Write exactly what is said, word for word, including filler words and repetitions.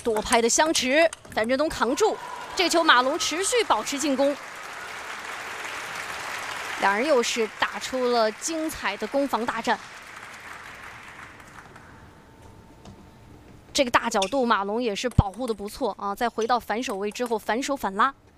多拍的相持，樊振东扛住，这球马龙持续保持进攻。 两人又是打出了精彩的攻防大战。这个大角度，马龙也是保护的不错啊。在回到反手位之后，反手反拉。